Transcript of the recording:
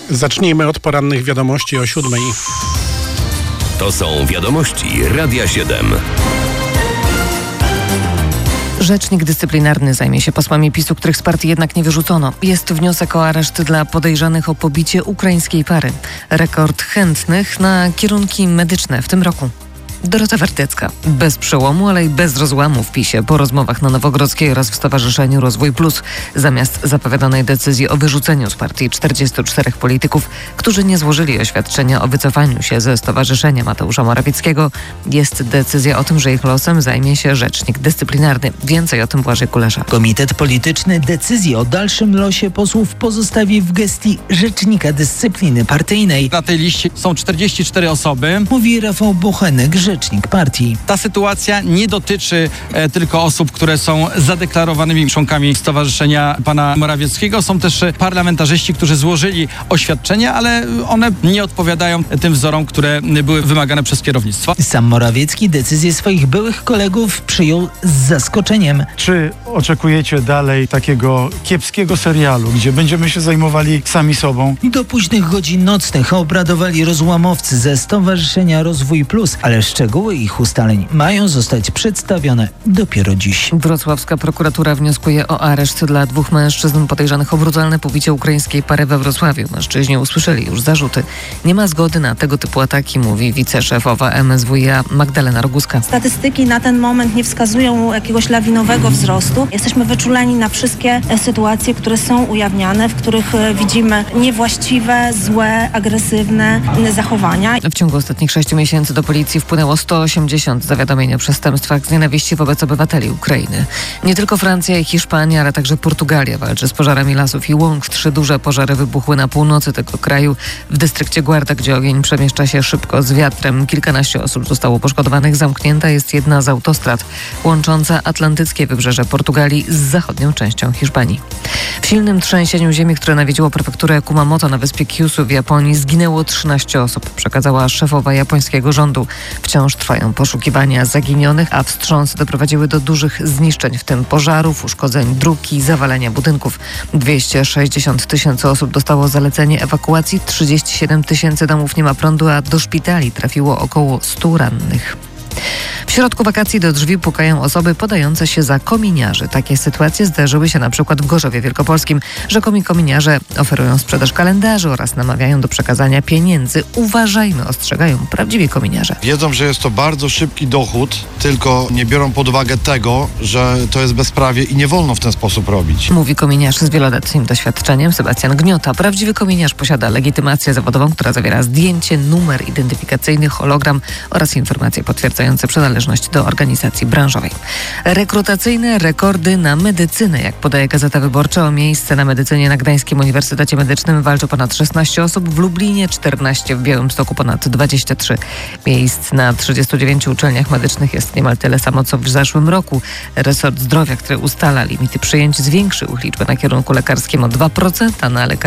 Zacznijmy od porannych wiadomości o 7:00. To są wiadomości Radia 7. Rzecznik dyscyplinarny zajmie się posłami PiS-u, których z partii jednak nie wyrzucono. Jest wniosek o areszt dla podejrzanych o pobicie ukraińskiej pary. Rekord chętnych na kierunki medyczne w tym roku. Dorota Wertycka. Bez przełomu, ale i bez rozłamu w PiS-ie po rozmowach na Nowogrodzkiej oraz w Stowarzyszeniu Rozwój Plus. Zamiast zapowiadanej decyzji o wyrzuceniu z partii 44 polityków, którzy nie złożyli oświadczenia o wycofaniu się ze Stowarzyszenia Mateusza Morawieckiego, jest decyzja o tym, że ich losem zajmie się rzecznik dyscyplinarny. Więcej o tym Błażej Kulesza. Komitet polityczny decyzję o dalszym losie posłów pozostawi w gestii rzecznika dyscypliny partyjnej. Na tej liście są 44 osoby. Mówi Rafał Bochenek, rzecznik partii. Ta sytuacja nie dotyczy tylko osób, które są zadeklarowanymi członkami Stowarzyszenia pana Morawieckiego. Są też parlamentarzyści, którzy złożyli oświadczenia, ale one nie odpowiadają tym wzorom, które były wymagane przez kierownictwo. Sam Morawiecki decyzję swoich byłych kolegów przyjął z zaskoczeniem. Czy oczekujecie dalej takiego kiepskiego serialu, gdzie będziemy się zajmowali sami sobą? Do późnych godzin nocnych obradowali rozłamowcy ze Stowarzyszenia Rozwój Plus, ale szczegóły ich ustaleń mają zostać przedstawione dopiero dziś. Wrocławska prokuratura wnioskuje o areszt dla 2 mężczyzn podejrzanych o brutalne pobicie ukraińskiej pary we Wrocławiu. Mężczyźni usłyszeli już zarzuty. Nie ma zgody na tego typu ataki, mówi wiceszefowa MSWiA Magdalena Roguska. Statystyki na ten moment nie wskazują jakiegoś lawinowego wzrostu. Jesteśmy wyczuleni na wszystkie sytuacje, które są ujawniane, w których widzimy niewłaściwe, złe, agresywne zachowania. W ciągu ostatnich 6 miesięcy do policji wpłynęło 180 zawiadomień o przestępstwach z nienawiści wobec obywateli Ukrainy. Nie tylko Francja i Hiszpania, ale także Portugalia walczy z pożarami lasów i łąk. 3 duże pożary wybuchły na północy tego kraju, w dystrykcie Guarda, gdzie ogień przemieszcza się szybko z wiatrem. Kilkanaście osób zostało poszkodowanych. Zamknięta jest jedna z autostrad łącząca atlantyckie wybrzeże Portugalii z zachodnią częścią Hiszpanii. W silnym trzęsieniu ziemi, które nawiedziło prefekturę Kumamoto na wyspie Kyushu w Japonii, zginęło 13 osób, przekazała szefowa japońskiego rządu. Wciąż trwają poszukiwania zaginionych, a wstrząsy doprowadziły do dużych zniszczeń, w tym pożarów, uszkodzeń dróg i zawalenia budynków. 260 000 osób dostało zalecenie ewakuacji, 37 000 domów nie ma prądu, a do szpitali trafiło około 100 rannych. W środku wakacji do drzwi pukają osoby podające się za kominiarzy. Takie sytuacje zdarzyły się na przykład w Gorzowie Wielkopolskim. Rzekomi kominiarze oferują sprzedaż kalendarzy oraz namawiają do przekazania pieniędzy. Uważajmy, ostrzegają prawdziwi kominiarze. Wiedzą, że jest to bardzo szybki dochód, tylko nie biorą pod uwagę tego, że to jest bezprawie i nie wolno w ten sposób robić. Mówi kominiarz z wieloletnim doświadczeniem Sebastian Gniota. Prawdziwy kominiarz posiada legitymację zawodową, która zawiera zdjęcie, numer identyfikacyjny, hologram oraz informacje potwierdzające przynależność do organizacji branżowej. Rekrutacyjne rekordy na medycynę. Jak podaje Gazeta Wyborcza, o miejsce na medycynie na Gdańskim Uniwersytecie Medycznym walczy ponad 16 osób, w Lublinie 14, w Białymstoku ponad 23. Miejsc na 39 uczelniach medycznych jest niemal tyle samo, co w zeszłym roku. Resort Zdrowia, który ustala limity przyjęć, zwiększył liczbę na kierunku lekarskim o 2%, a na